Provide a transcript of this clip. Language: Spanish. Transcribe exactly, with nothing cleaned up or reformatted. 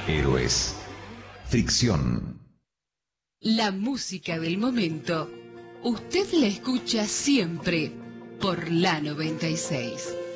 Héroes. Fricción. La música del momento, usted la escucha siempre por la noventa y seis.